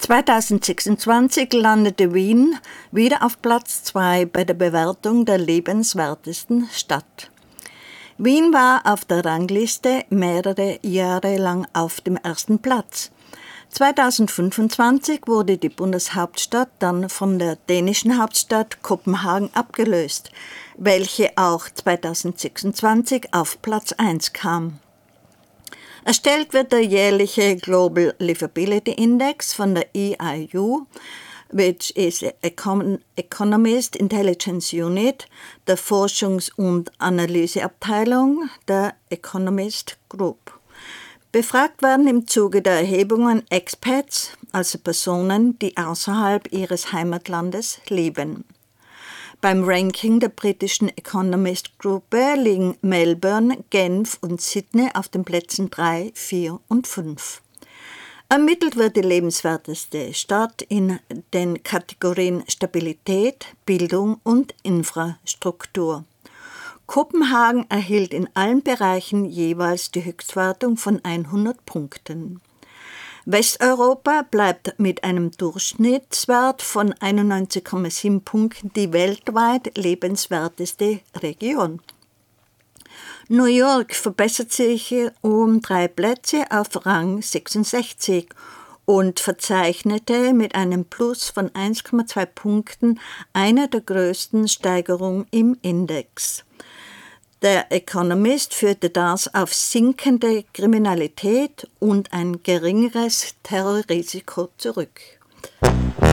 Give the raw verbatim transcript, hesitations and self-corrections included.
zweitausendsechsundzwanzig landete Wien wieder auf Platz zwei bei der Bewertung der lebenswertesten Stadt. Wien war auf der Rangliste mehrere Jahre lang auf dem ersten Platz. zweitausendfünfundzwanzig wurde die Bundeshauptstadt dann von der dänischen Hauptstadt Kopenhagen abgelöst, welche auch zweitausendsechsundzwanzig auf Platz eins kam. Erstellt wird der jährliche Global Livability Index von der E I U, which is Econ- Economist Intelligence Unit, der Forschungs- und Analyseabteilung der Economist Group. Befragt werden im Zuge der Erhebungen Expats, also Personen, die außerhalb ihres Heimatlandes leben. Beim Ranking der britischen Economist-Gruppe liegen Melbourne, Genf und Sydney auf den Plätzen drei, vier und fünf. Ermittelt wird die lebenswerteste Stadt in den Kategorien Stabilität, Bildung und Infrastruktur. Kopenhagen erhielt in allen Bereichen jeweils die Höchstwertung von hundert Punkten. Westeuropa bleibt mit einem Durchschnittswert von einundneunzig Komma sieben Punkten die weltweit lebenswerteste Region. New York verbessert sich um drei Plätze auf Rang sechsundsechzig und verzeichnete mit einem Plus von eins Komma zwei Punkten eine der größten Steigerungen im Index. Der Economist führte das auf sinkende Kriminalität und ein geringeres Terrorrisiko zurück.